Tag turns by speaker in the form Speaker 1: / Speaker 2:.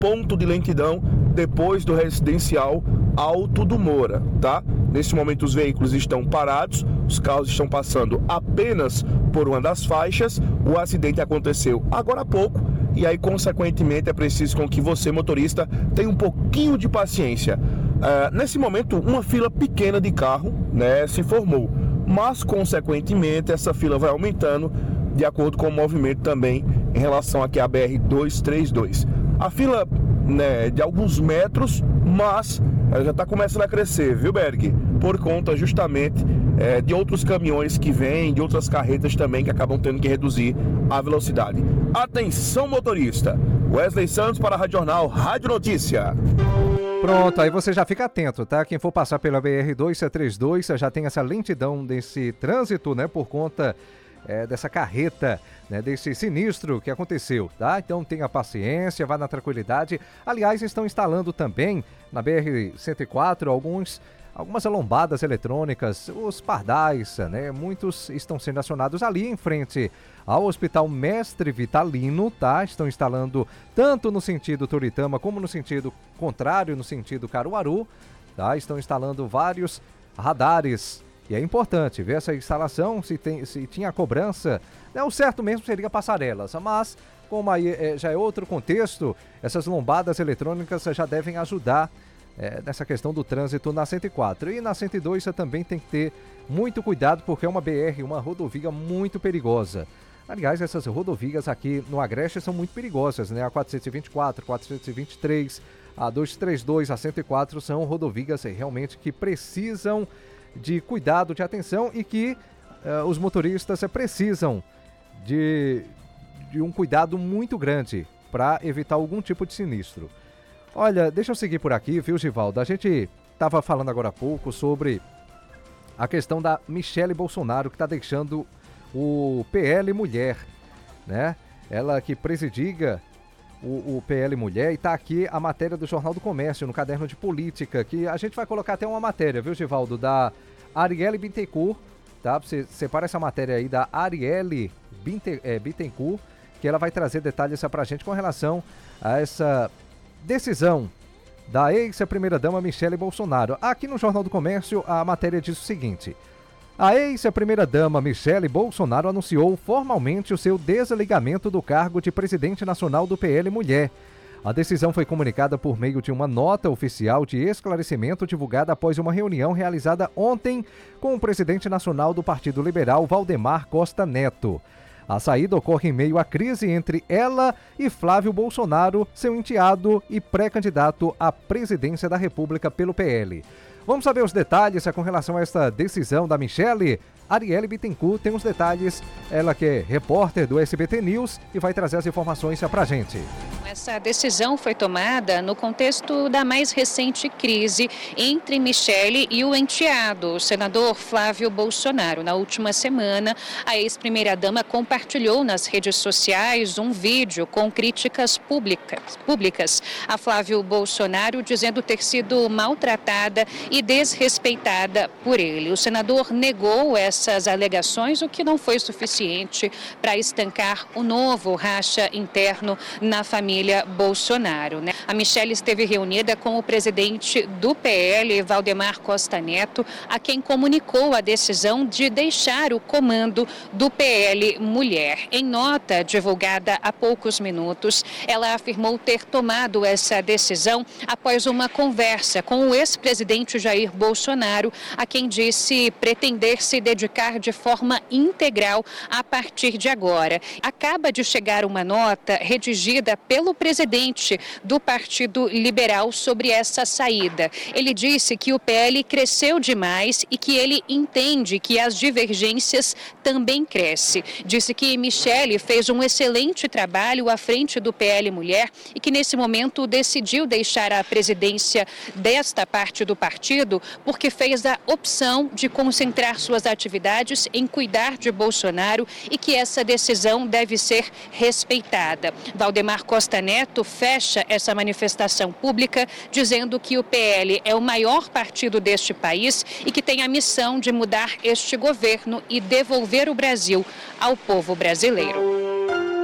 Speaker 1: ponto de lentidão depois do residencial Alto do Moura, tá? Nesse momento os veículos estão parados, os carros estão passando apenas por uma das faixas. O acidente aconteceu agora há pouco e aí, consequentemente, é preciso com que você, motorista, tenha um pouquinho de paciência. Nesse momento, uma fila pequena de carro, né, se formou, mas, consequentemente, essa fila vai aumentando de acordo com o movimento também em relação aqui à BR-232. A fila, né, de alguns metros, mas ela já está começando a crescer, viu, Berg? Por conta justamente de outros caminhões que vêm, de outras carretas também que acabam tendo que reduzir a velocidade. Atenção, motorista! Wesley Santos para a Rádio Jornal, Rádio Notícia.
Speaker 2: Pronto, aí você já fica atento, tá? Quem for passar pela BR-232 já tem essa lentidão desse trânsito, né? Por conta dessa carreta, né, desse sinistro que aconteceu, tá? Então tenha paciência, vá na tranquilidade. Aliás, estão instalando também na BR-104 algumas lombadas eletrônicas, os pardais, né? Muitos estão sendo acionados ali em frente ao Hospital Mestre Vitalino, tá? Estão instalando tanto no sentido Toritama como no sentido contrário, no sentido Caruaru, tá? Estão instalando vários radares. E é importante ver essa instalação, se tinha cobrança, né? O certo mesmo seria passarelas, mas como aí já é outro contexto, essas lombadas eletrônicas já devem ajudar nessa questão do trânsito na 104. E na 102 você também tem que ter muito cuidado, porque é uma BR, uma rodovia muito perigosa. Aliás, essas rodovias aqui no Agreste são muito perigosas, né? A 424, 423, a 232, a 104 são rodovias realmente que precisam de cuidado, de atenção, e que os motoristas precisam de um cuidado muito grande para evitar algum tipo de sinistro. Olha, deixa eu seguir por aqui, viu, Givaldo? A gente estava falando agora há pouco sobre a questão da Michele Bolsonaro, que está deixando o PL Mulher, né? Ela que presidia o PL Mulher, e está aqui a matéria do Jornal do Comércio, no caderno de política, que a gente vai colocar até uma matéria, viu, Givaldo, da Arielle Bittencourt, tá? Você separa essa matéria aí da Arielle Bittencourt, que ela vai trazer detalhes pra gente com relação a essa decisão da ex-primeira-dama Michele Bolsonaro. Aqui no Jornal do Comércio, a matéria diz o seguinte: a ex-primeira-dama Michele Bolsonaro anunciou formalmente o seu desligamento do cargo de presidente nacional do PL Mulher. A decisão foi comunicada por meio de uma nota oficial de esclarecimento divulgada após uma reunião realizada ontem com o presidente nacional do Partido Liberal, Valdemar Costa Neto. A saída ocorre em meio à crise entre ela e Flávio Bolsonaro, seu enteado e pré-candidato à presidência da República pelo PL. Vamos saber os detalhes com relação a esta decisão da Michele. Arielle Bittencourt tem os detalhes, ela que é repórter do SBT News e vai trazer as informações pra gente.
Speaker 3: Essa decisão foi tomada no contexto da mais recente crise entre Michele e o enteado, o senador Flávio Bolsonaro. Na última semana, a ex-primeira-dama compartilhou nas redes sociais um vídeo com críticas públicas a Flávio Bolsonaro, dizendo ter sido maltratada e desrespeitada por ele. O senador negou essas alegações, o que não foi suficiente para estancar o novo racha interno na família Bolsonaro, né? A Michele esteve reunida com o presidente do PL, Valdemar Costa Neto, a quem comunicou a decisão de deixar o comando do PL Mulher. Em nota divulgada há poucos minutos, ela afirmou ter tomado essa decisão após uma conversa com o ex-presidente Jair Bolsonaro, a quem disse pretender se dedicar de forma integral a partir de agora. Acaba de chegar uma nota redigida pelo presidente do Partido Liberal sobre essa saída. Ele disse que o PL cresceu demais e que ele entende que as divergências também crescem. Disse que Michele fez um excelente trabalho à frente do PL Mulher e que nesse momento decidiu deixar a presidência desta parte do partido porque fez a opção de concentrar suas atividades em cuidar de Bolsonaro e que essa decisão deve ser respeitada. Valdemar Costa Neto fecha essa manifestação pública dizendo que o PL é o maior partido deste país e que tem a missão de mudar este governo e devolver o Brasil ao povo brasileiro.